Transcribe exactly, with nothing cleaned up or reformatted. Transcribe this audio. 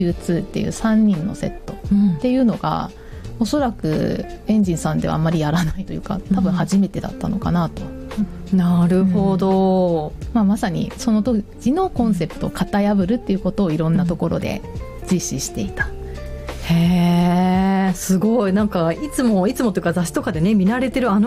ユーツー っていうさんにんのセットっていうのが、うん、おそらくエンジンさんではあんまりやらないというか、多分初めてだったのかなと、 うん、なるほど、 うんまあ、まさにその当時のコンセプトを型破るっていうことをいろんなところで実施していた、うんへーすごい。なんかいつもいつもというか雑誌とかでね見慣れてるあの